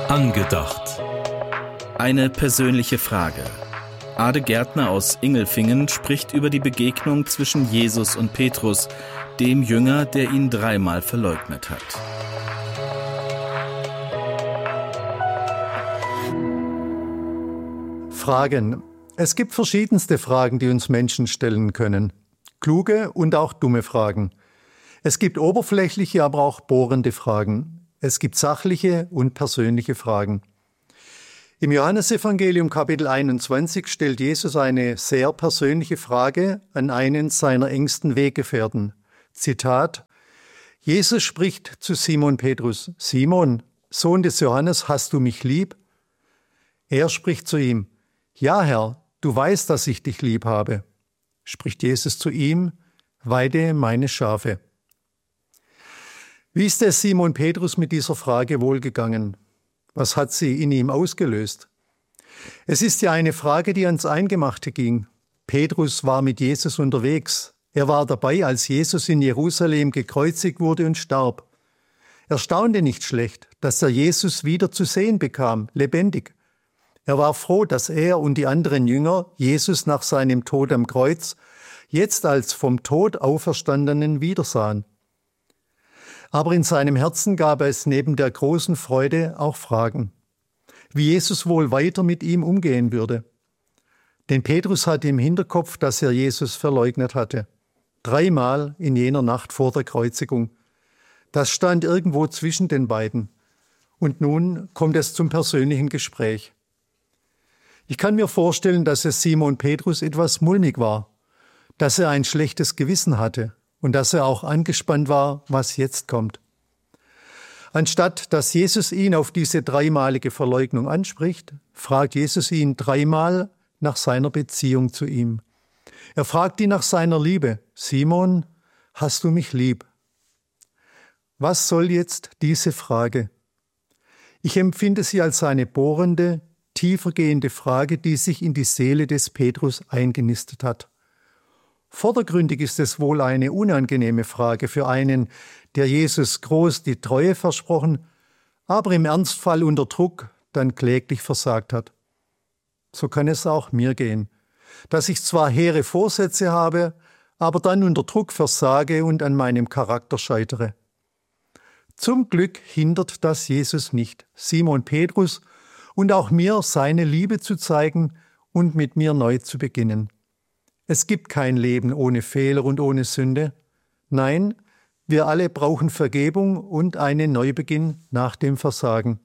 Angedacht. Eine persönliche Frage. Ade Gärtner aus Ingelfingen spricht über die Begegnung zwischen Jesus und Petrus, dem Jünger, der ihn 3-mal verleugnet hat. Fragen. Es gibt verschiedenste Fragen, die uns Menschen stellen können. Kluge und auch dumme Fragen. Es gibt oberflächliche, aber auch bohrende Fragen. Es gibt sachliche und persönliche Fragen. Im Johannesevangelium Kapitel 21 stellt Jesus eine sehr persönliche Frage an einen seiner engsten Weggefährten. Zitat: Jesus spricht zu Simon Petrus: Simon, Sohn des Johannes, hast du mich lieb? Er spricht zu ihm: Ja, Herr, du weißt, dass ich dich lieb habe. Spricht Jesus zu ihm: Weide meine Schafe. Wie ist es Simon Petrus mit dieser Frage wohlgegangen? Was hat sie in ihm ausgelöst? Es ist ja eine Frage, die ans Eingemachte ging. Petrus war mit Jesus unterwegs. Er war dabei, als Jesus in Jerusalem gekreuzigt wurde und starb. Er staunte nicht schlecht, dass er Jesus wieder zu sehen bekam, lebendig. Er war froh, dass er und die anderen Jünger Jesus nach seinem Tod am Kreuz jetzt als vom Tod Auferstandenen wiedersahen. Aber in seinem Herzen gab es neben der großen Freude auch Fragen, wie Jesus wohl weiter mit ihm umgehen würde. Denn Petrus hatte im Hinterkopf, dass er Jesus verleugnet hatte. 3-mal in jener Nacht vor der Kreuzigung. Das stand irgendwo zwischen den beiden. Und nun kommt es zum persönlichen Gespräch. Ich kann mir vorstellen, dass es Simon Petrus etwas mulmig war, dass er ein schlechtes Gewissen hatte und dass er auch angespannt war, was jetzt kommt. Anstatt dass Jesus ihn auf diese 3-malige Verleugnung anspricht, fragt Jesus ihn 3-mal nach seiner Beziehung zu ihm. Er fragt ihn nach seiner Liebe. Simon, hast du mich lieb? Was soll jetzt diese Frage? Ich empfinde sie als eine bohrende, tiefergehende Frage, die sich in die Seele des Petrus eingenistet hat. Vordergründig ist es wohl eine unangenehme Frage für einen, der Jesus groß die Treue versprochen, aber im Ernstfall unter Druck dann kläglich versagt hat. So kann es auch mir gehen, dass ich zwar hehre Vorsätze habe, aber dann unter Druck versage und an meinem Charakter scheitere. Zum Glück hindert das Jesus nicht, Simon Petrus und auch mir seine Liebe zu zeigen und mit mir neu zu beginnen. Es gibt kein Leben ohne Fehler und ohne Sünde. Nein, wir alle brauchen Vergebung und einen Neubeginn nach dem Versagen.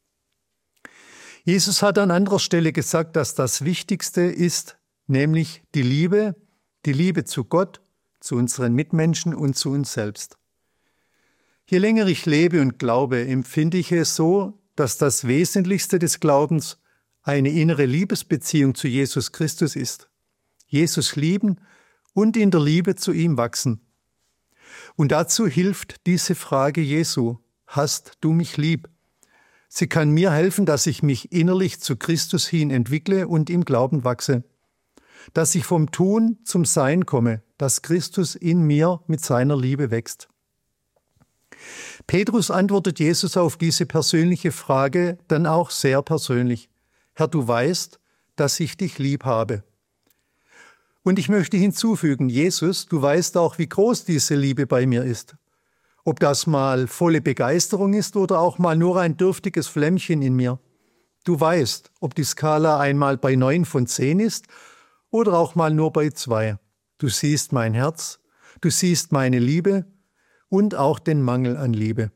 Jesus hat an anderer Stelle gesagt, dass das Wichtigste ist, nämlich die Liebe zu Gott, zu unseren Mitmenschen und zu uns selbst. Je länger ich lebe und glaube, empfinde ich es so, dass das Wesentlichste des Glaubens eine innere Liebesbeziehung zu Jesus Christus ist. Jesus lieben und in der Liebe zu ihm wachsen. Und dazu hilft diese Frage Jesu: Hast du mich lieb? Sie kann mir helfen, dass ich mich innerlich zu Christus hin entwickle und im Glauben wachse. Dass ich vom Tun zum Sein komme, dass Christus in mir mit seiner Liebe wächst. Petrus antwortet Jesus auf diese persönliche Frage dann auch sehr persönlich: Herr, du weißt, dass ich dich lieb habe. Und ich möchte hinzufügen: Jesus, du weißt auch, wie groß diese Liebe bei mir ist. Ob das mal volle Begeisterung ist oder auch mal nur ein dürftiges Flämmchen in mir. Du weißt, ob die Skala einmal bei 9 von 10 ist oder auch mal nur bei 2. Du siehst mein Herz, du siehst meine Liebe und auch den Mangel an Liebe.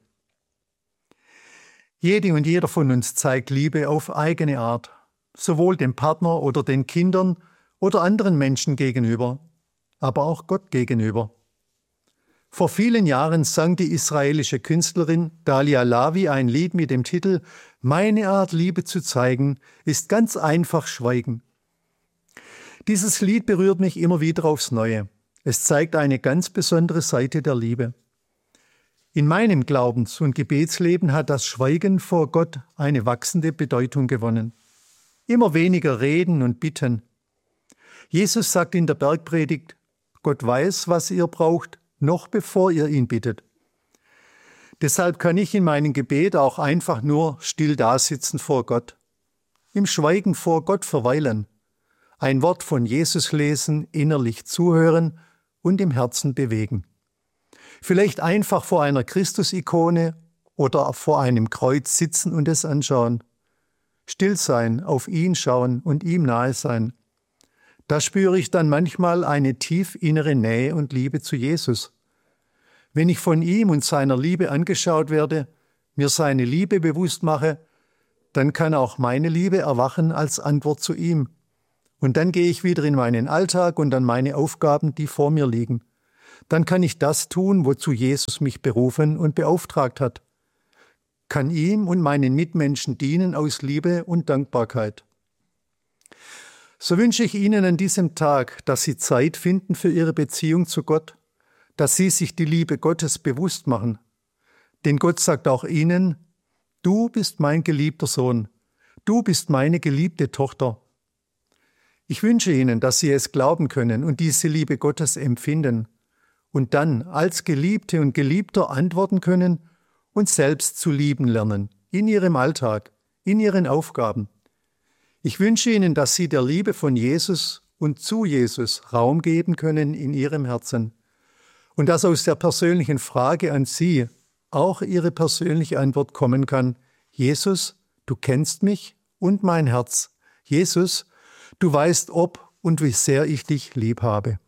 Jede und jeder von uns zeigt Liebe auf eigene Art, sowohl dem Partner oder den Kindern oder anderen Menschen gegenüber, aber auch Gott gegenüber. Vor vielen Jahren sang die israelische Künstlerin Dalia Lavi ein Lied mit dem Titel »Meine Art, Liebe zu zeigen, ist ganz einfach Schweigen«. Dieses Lied berührt mich immer wieder aufs Neue. Es zeigt eine ganz besondere Seite der Liebe. In meinem Glaubens- und Gebetsleben hat das Schweigen vor Gott eine wachsende Bedeutung gewonnen. Immer weniger reden und bitten. Jesus sagt in der Bergpredigt: Gott weiß, was ihr braucht, noch bevor ihr ihn bittet. Deshalb kann ich in meinem Gebet auch einfach nur still dasitzen vor Gott, im Schweigen vor Gott verweilen, ein Wort von Jesus lesen, innerlich zuhören und im Herzen bewegen. Vielleicht einfach vor einer Christus-Ikone oder vor einem Kreuz sitzen und es anschauen. Still sein, auf ihn schauen und ihm nahe sein. Da spüre ich dann manchmal eine tief innere Nähe und Liebe zu Jesus. Wenn ich von ihm und seiner Liebe angeschaut werde, mir seine Liebe bewusst mache, dann kann auch meine Liebe erwachen als Antwort zu ihm. Und dann gehe ich wieder in meinen Alltag und an meine Aufgaben, die vor mir liegen. Dann kann ich das tun, wozu Jesus mich berufen und beauftragt hat. Kann ihm und meinen Mitmenschen dienen aus Liebe und Dankbarkeit. So wünsche ich Ihnen an diesem Tag, dass Sie Zeit finden für Ihre Beziehung zu Gott, dass Sie sich die Liebe Gottes bewusst machen. Denn Gott sagt auch Ihnen, du bist mein geliebter Sohn, du bist meine geliebte Tochter. Ich wünsche Ihnen, dass Sie es glauben können und diese Liebe Gottes empfinden und dann als Geliebte und Geliebter antworten können und selbst zu lieben lernen, in Ihrem Alltag, in Ihren Aufgaben. Ich wünsche Ihnen, dass Sie der Liebe von Jesus und zu Jesus Raum geben können in Ihrem Herzen und dass aus der persönlichen Frage an Sie auch Ihre persönliche Antwort kommen kann: Jesus, du kennst mich und mein Herz. Jesus, du weißt, ob und wie sehr ich dich lieb habe.